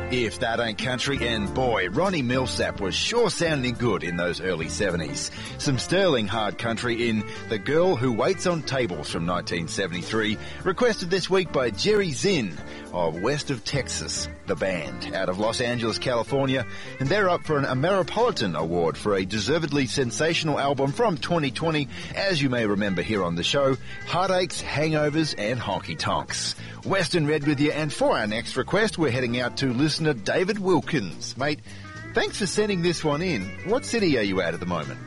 If That Ain't Country, and boy, Ronnie Milsap was sure sounding good in those early 70s. Some sterling hard country in The Girl Who Waits on Tables from 1973, requested this week by Jerry Zinn of West of Texas, the band, out of Los Angeles, California, and they're up for an Ameripolitan Award for a deservedly sensational album from 2020, as you may remember here on the show, Heartaches, Hangovers and Honky Tonks. Western Red with you, and for our next request, we're heading out to listener David Wilkins. Mate, thanks for sending this one in. What city are you at the moment?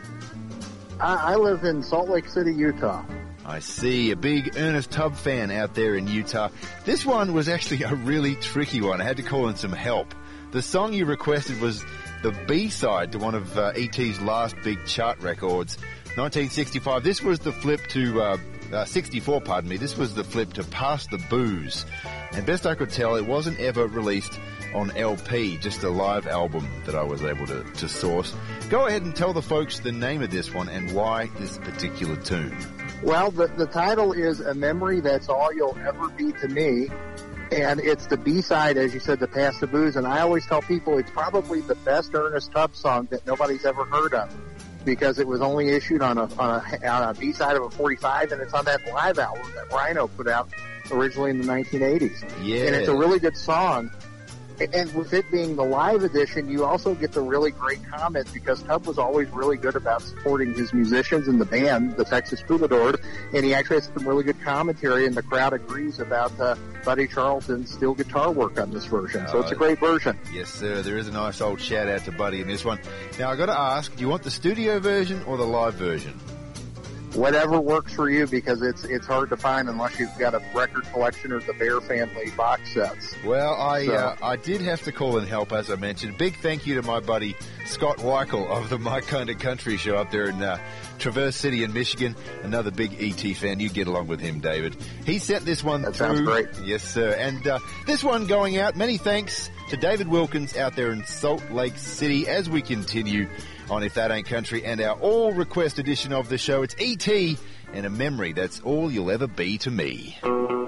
I live in Salt Lake City, Utah. I see, a big Ernest Tubb fan out there in Utah. This one was actually a really tricky one. I had to call in some help. The song you requested was the B-side to one of E.T.'s last big chart records, 1965. This was the flip to... 64, pardon me. This was the flip to Pass the Booze. And best I could tell, it wasn't ever released on LP, just a live album that I was able to source. Go ahead and tell the folks the name of this one and why this particular tune. Well, the title is A Memory That's All You'll Ever Be to Me. And it's the B-side, as you said, to Pass the Booze. And I always tell people it's probably the best Ernest Tubb song that nobody's ever heard of, because it was only issued on a B-side of a 45, and it's on that live album that Rhino put out originally in the 1980s. Yeah. And it's a really good song. And with it being the live edition, you also get the really great comments, because Tubb was always really good about supporting his musicians and the band, the Texas Troubadours, and he actually has some really good commentary, and the crowd agrees about Buddy Charlton's steel guitar work on this version. So it's a great version. Yes, sir. There is a nice old shout out to Buddy in this one. Now, I've got to ask, do you want the studio version or the live version? Whatever works for you, because it's hard to find unless you've got a record collection or the Bear family box sets. Well, I did have to call and help, as I mentioned. Big thank you to my buddy Scott Weichel of the My Kind of Country show up there in Traverse City in Michigan. Another big E.T. fan. You get along with him, David. He sent this one through. Sounds great. Yes, sir. And this one going out, many thanks to David Wilkins out there in Salt Lake City as we continue on If That Ain't Country and our all-request edition of the show. It's E.T. and A Memory That's All You'll Ever Be to Me.